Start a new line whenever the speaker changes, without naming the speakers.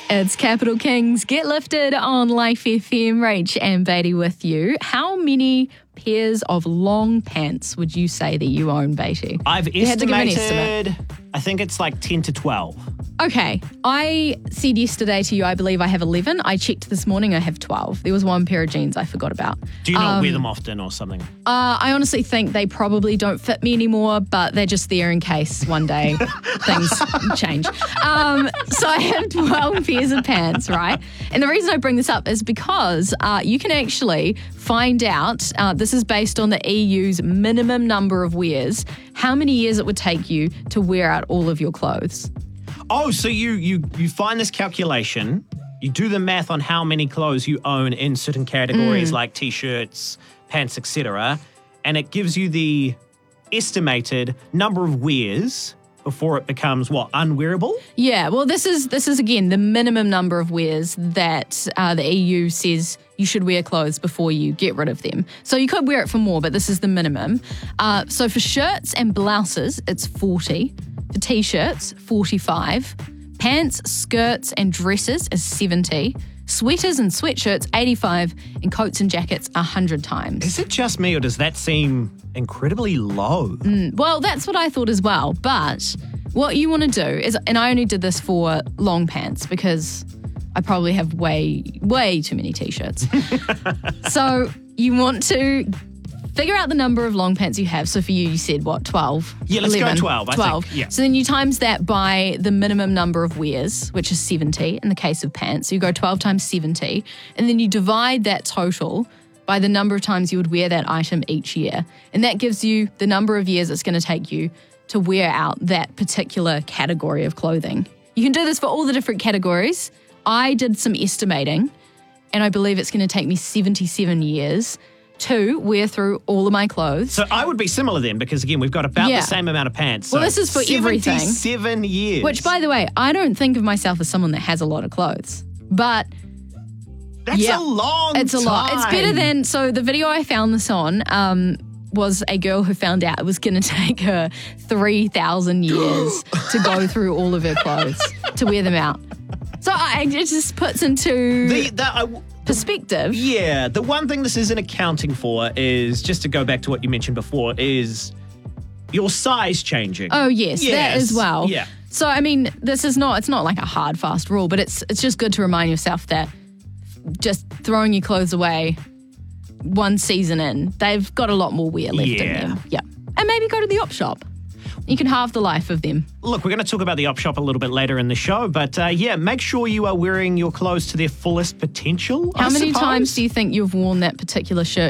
It's Capital Kings Get Lifted on Life FM. Rach and Beatty with you. How many pairs of long pants would you say that you own, Beatty?
I've
You had to give an
estimated,
estimate.
I think it's like 10 to 12.
Okay, I said yesterday to you I believe I have 11. I checked this morning, I have 12. There was one pair of jeans I forgot about.
Do you not wear them often or something?
I honestly think they probably don't fit me anymore, but they're just there in case one day things change. So I have 12 pairs of pants, right? And the reason I bring this up is because you can actually find out, this is based on the EU's minimum number of wears, how many years it would take you to wear out all of your clothes.
Oh, so you find this calculation, you do the math on how many clothes you own in certain categories like T-shirts, pants, etc., and it gives you the estimated number of wears before it becomes, unwearable?
Yeah, well, this is again the minimum number of wears that the EU says you should wear clothes before you get rid of them. So you could wear it for more, but this is the minimum. So for shirts and blouses, it's 40. For T-shirts, 45. Pants, skirts and dresses is 70. Sweaters and sweatshirts, 85. And coats and jackets, 100 times.
Is it just me or does that seem incredibly low?
Well, that's what I thought as well. But what you want to do is, and I only did this for long pants because I probably have way too many T-shirts. So you want to figure out the number of long pants you have. So for you, you said, 12?
Yeah, let's
11,
go 12,
12.
I think. Yeah.
So then you times that by the minimum number of wears, which is 70 in the case of pants. So you go 12 times 70, and then you divide that total by the number of times you would wear that item each year. And that gives you the number of years it's going to take you to wear out that particular category of clothing. You can do this for all the different categories. I did some estimating, and I believe it's going to take me 77 years to wear through all of my clothes.
So I would be similar then because, again, we've got about
Yeah.
the same amount of pants.
Well,
So
this is for everything.
77 years.
Which, by the way, I don't think of myself as someone that has a lot of clothes. But
That's
yeah,
a long
it's a lot. It's better
time.
than, so the video I found this on was a girl who found out it was going to take her 3,000 years to go through all of her clothes to wear them out. So it just puts into perspective.
Yeah, the one thing this isn't accounting for is, just to go back to what you mentioned before, is your size changing.
Oh, yes, that as well.
Yeah.
So, I mean, it's not like a hard, fast rule, but it's just good to remind yourself that just throwing your clothes away one season in, they've got a lot more wear left in them. Yeah. And maybe go to the op shop. You can halve the life of them.
Look, we're going to talk about the op shop a little bit later in the show, but make sure you are wearing your clothes to their fullest potential.
How many times do you think you've worn that particular shirt